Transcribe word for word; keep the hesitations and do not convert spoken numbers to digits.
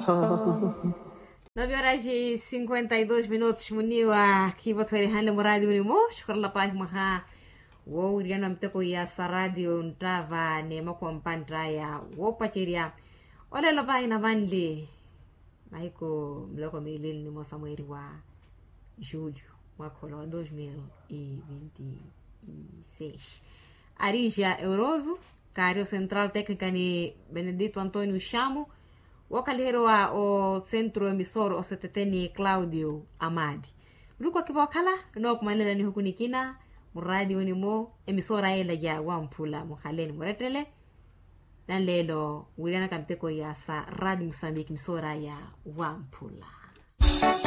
nove horas e cinquenta e dois minutos muniwa kivotori hande muradi unimo shukrala pa maha wo uriana mteko ya radio ntava ne makwa mpandra ya wo pacheria ole lo vai na vanle maiko mloko milili ni mosa mweri wa julho mwaka wa dois mil e vinte e seis Arija Euroso Cario Central Técnica ni Benedito Antônio Chamo Wakalihero wa o centro emissor o seteteni Claudio Amadi. Luko kibokala no kumanela ni hukunikina muradi ni mo emisora ela ya wampula muhaleni muretele nan lelo wirana kamteko ya sa radio Mozambique emisora ya wampula.